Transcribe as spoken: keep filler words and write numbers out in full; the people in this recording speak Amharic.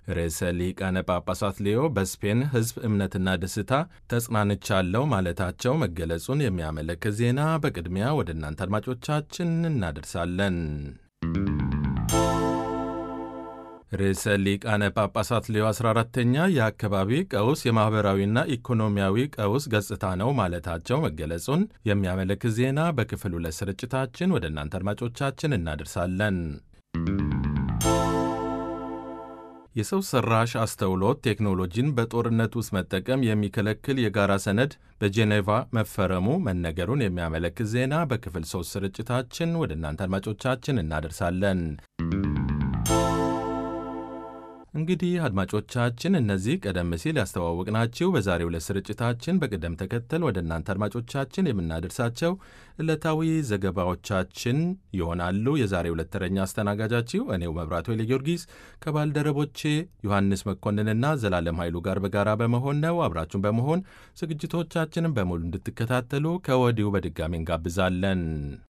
ርዕሰ ሊቃነ ጳጳሳት ሌዮ በስፔን ሕዝብ እምነትና ደስታ ተጽናንቻለሁ ማለታቸው መገለጹን የሚያመለክት ዜና በቅድሚያ ወደ እናንተ አድማጮቻችን እናደርሳለን። ርዕሰ ሊቃነ ጳጳሳት ሌዮ አስራ አራተኛ የአካባቢ ቀውስ የማኅበራዊና ኢኮኖሚያዊ ቀውስ ገጽታ ነው ማለታቸው መገለጹን የሚያመለክት ዜና በክፍል ሁለት ስርጭታችን ወደ እናንተ አድማጮቻችን እናደርሳለን። የሰው ሰራሽ አስተውሎት ቴክኖሎጂን በጦርነት ውስጥ መጠቀም የሚከለክል የጋራ ሰነድ በጄኔቫ መፈረሙ መነገሩን የሚያመለክት ዜና በክፍል ሶስት ስርጭታችን ወደ እናንተ አድማጮቻችን እናደርሳለን። እንግዲህ አድማጮቻችን እነዚህ ቀደም ሲል ያስተዋወቅናችሁ በዛሬው ዕለት ስርጭታችን በቅደም ተከተል ወደ እናንተ አድማጮቻችን የምናደርሳቸው ዕለታዊ ዘገባዎቻችን ይሆናሉ። የዛሬው ዕለት ተረኛ አስተናጋጃችሁ እኔው መብራቱ ኃይለጊዮርጊስ ከባልደረቦቼ ዮሐንስ መኮንንና ዘላለም ኃይሉ ጋር በጋራ በመሆን ነው። አብራችሁን በመሆን ዝግጅቶቻችንን በሙሉ እንድትከታተሉ ከወዲሁ በድጋሚ እንጋብዛለን።